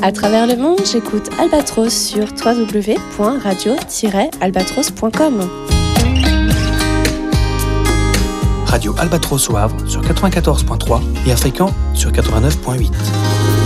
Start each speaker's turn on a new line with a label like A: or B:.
A: À travers le monde, j'écoute Albatros sur www.radio-albatros.com.
B: Radio Albatros au Havre sur 94.3 et à Fécamp sur 89.8.